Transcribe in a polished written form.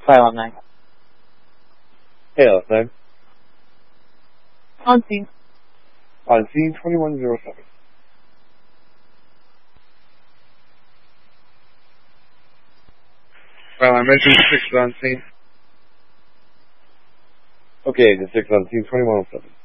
519. Hey, last name. On scene. On scene 2107. Well, I mentioned 6 on scene. Okay, the 6 on scene 2107.